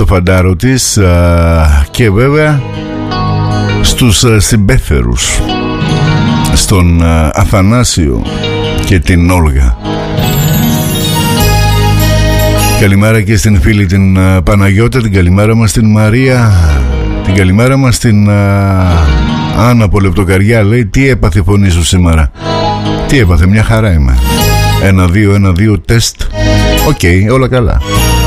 στο φαντάρο της και βέβαια στους συμπέφερους, στον Αθανάσιο και την Όλγα. Καλημέρα και στην φίλη την Παναγιώτα, την καλημέρα μας στην Μαρία, την καλημέρα μας στην Άννα από Λεπτοκαριά. Λέει, τι έπαθε η φωνή σου σήμερα? Τι έπαθε? Μια χαρά είμαι. 1-2 τεστ. Οκ, όλα καλά.